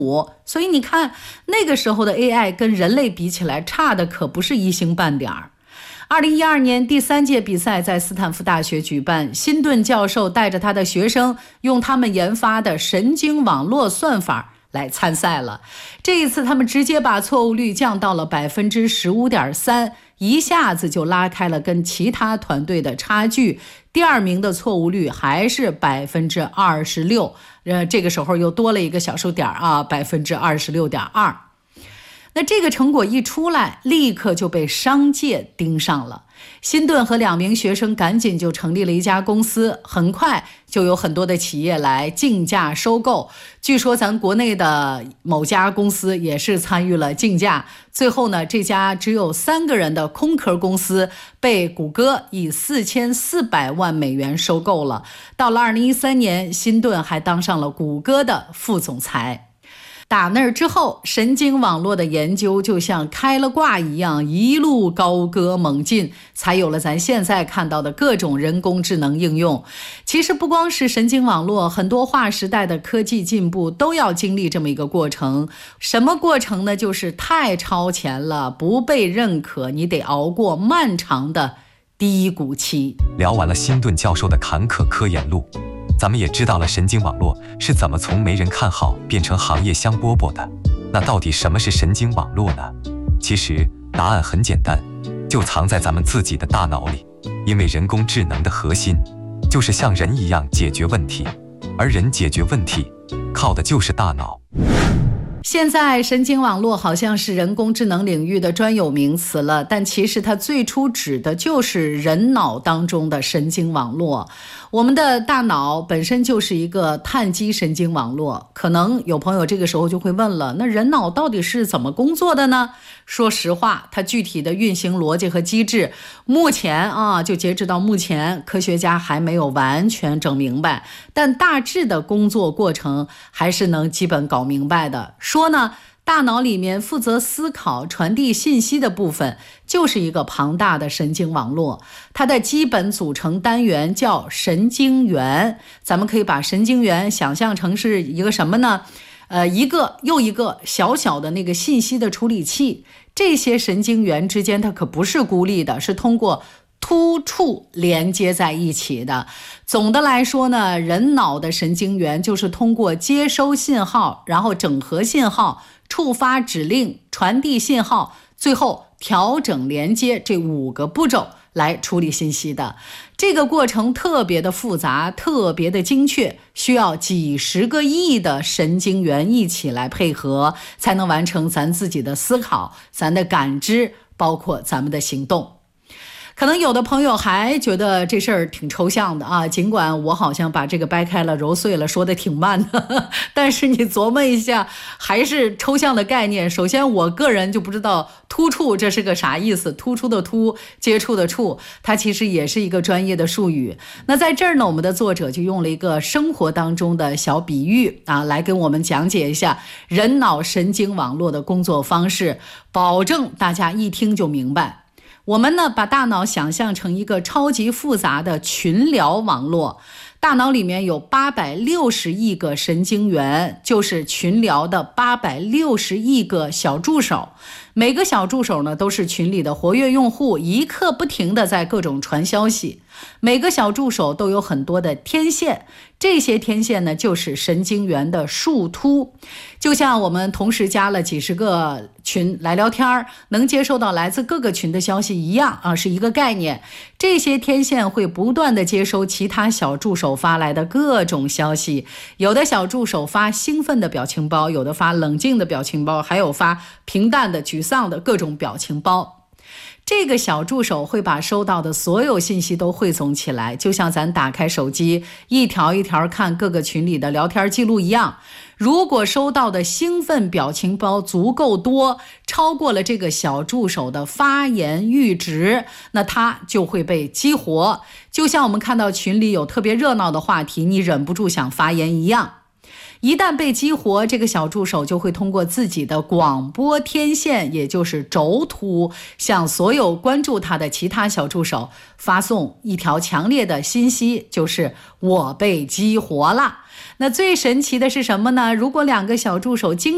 所以你看那个时候的 AI 跟人类比起来差的可不是一星半点儿。2012年第3届比赛在斯坦福大学举办，辛顿教授带着他的学生用他们研发的神经网络算法来参赛了。这一次他们直接把错误率降到了 15.3%， 一下子就拉开了跟其他团队的差距。第2名的错误率还是 26%， 这个时候又多了一个小数点啊 26.2%。那这个成果一出来，立刻就被商界盯上了。辛顿和2名学生赶紧就成立了一家公司，很快就有很多的企业来竞价收购。据说咱国内的某家公司也是参与了竞价，最后呢，这家只有3个人的空壳公司被谷歌以4400万美元收购了。到了2013年，辛顿还当上了谷歌的副总裁。打那儿之后，神经网络的研究就像开了挂一样，一路高歌猛进，才有了咱现在看到的各种人工智能应用。其实不光是神经网络，很多划时代的科技进步都要经历这么一个过程。什么过程呢？就是太超前了，不被认可，你得熬过漫长的低谷期。 聊完了辛顿教授的坎坷科研路，咱们也知道了神经网络是怎么从没人看好变成行业香饽饽的。那到底什么是神经网络呢？其实答案很简单，就藏在咱们自己的大脑里。因为人工智能的核心就是像人一样解决问题，而人解决问题靠的就是大脑。 现在神经网络好像是人工智能领域的专有名词了，但其实它最初指的就是人脑当中的神经网络。我们的大脑本身就是一个碳基神经网络，可能有朋友这个时候就会问了，那人脑到底是怎么工作的呢？说实话，它具体的运行逻辑和机制，目前就截止到目前，科学家还没有完全整明白，但大致的工作过程还是能基本搞明白的。说呢，大脑里面负责思考、传递信息的部分，就是一个庞大的神经网络，它的基本组成单元叫神经元。咱们可以把神经元想象成是一个什么呢？一个又一个小小的那个信息的处理器。这些神经元之间它可不是孤立的，是通过突触连接在一起的。总的来说呢，人脑的神经元就是通过接收信号，然后整合信号，触发指令，传递信号，最后调整连接这5个步骤来处理信息的。这个过程特别的复杂，特别的精确，需要几十个亿的神经元一起来配合，才能完成咱自己的思考，咱的感知，包括咱们的行动。可能有的朋友还觉得这事儿挺抽象的啊，尽管我好像把这个掰开了揉碎了说的挺慢的，但是你琢磨一下，还是抽象的概念。首先我个人就不知道突触这是个啥意思，突出的突，接触的触，它其实也是一个专业的术语。那在这儿呢，我们的作者就用了一个生活当中的小比喻来跟我们讲解一下人脑神经网络的工作方式，保证大家一听就明白。我们呢，把大脑想象成一个超级复杂的群聊网络，大脑里面有860亿个神经元，就是群聊的860亿个小助手。每个小助手呢，都是群里的活跃用户，一刻不停的在各种传消息。每个小助手都有很多的天线，这些天线呢，就是神经元的树突。就像我们同时加了几十个群来聊天，能接收到来自各个群的消息一样是一个概念。这些天线会不断的接收其他小助手发来的各种消息，有的小助手发兴奋的表情包，有的发冷静的表情包，还有发平淡的沮丧的各种表情包。这个小助手会把收到的所有信息都汇总起来，就像咱打开手机一条一条看各个群里的聊天记录一样。如果收到的兴奋表情包足够多，超过了这个小助手的发言阈值，那它就会被激活。就像我们看到群里有特别热闹的话题，你忍不住想发言一样。一旦被激活，这个小助手就会通过自己的广播天线，也就是轴突，向所有关注他的其他小助手发送一条强烈的信息，就是我被激活了。那最神奇的是什么呢？如果2个小助手经